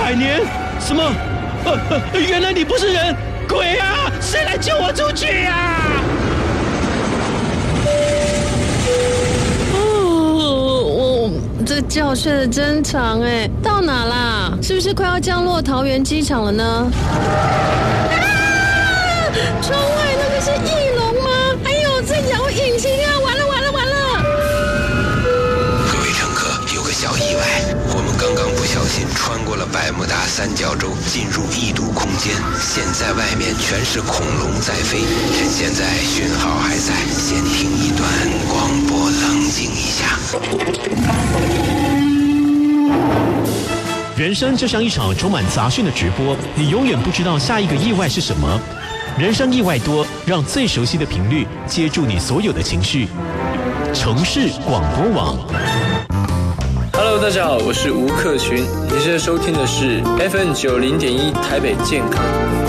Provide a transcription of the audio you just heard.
100年？什么？原来你不是人，鬼啊！谁来救我出去啊？ 这个觉睡得真长哎，到哪啦？是不是快要降落桃园机场了呢？窗外那个是翼龙吗？哎呦，这摇引擎啊！完了！ 各位乘客，有个小意外，我们刚刚不小心穿过了百慕达三角洲，进入异度空间。现在外面全是恐龙在飞，趁现在讯号还在，先听一段广播，冷静一下。 人生就像一场充满杂讯的直播，你永远不知道下一个意外是什么。人生意外多，让最熟悉的频率接住你所有的情绪。城市广播网。 Hello， 大家好，我是吴克群，你现在收听的是 FM 90.1台北健康。